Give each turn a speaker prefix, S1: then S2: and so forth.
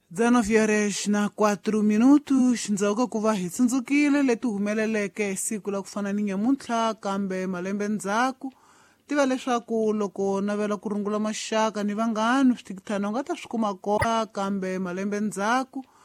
S1: 19 na 4 minutos ndzhaku ku va hi tsundzukile leti humeleleke siku la ku fana ni nyamuntlha kambe malembe ndzhaku tiva leswaku loko navela ku rungula maxaka ni vanghana switikithana u nga ta swi kuma kona kambe malembe ndzhaku